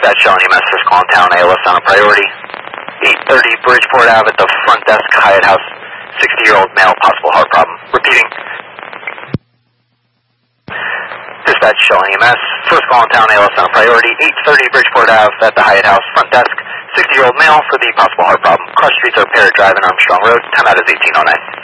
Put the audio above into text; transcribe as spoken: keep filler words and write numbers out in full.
Dispatch Shell E M S, first call in town, A L S on a priority. eight thirty Bridgeport Ave at the front desk, Hyatt House, sixty-year-old male, possible heart problem. Repeating. Dispatch Shell E M S, first call in town, A L S on a priority. eight thirty Bridgeport Ave at the Hyatt House, front desk, sixty-year-old male for the possible heart problem. Cross streets are Parrot Drive and Armstrong Road. Time out is eighteen oh nine.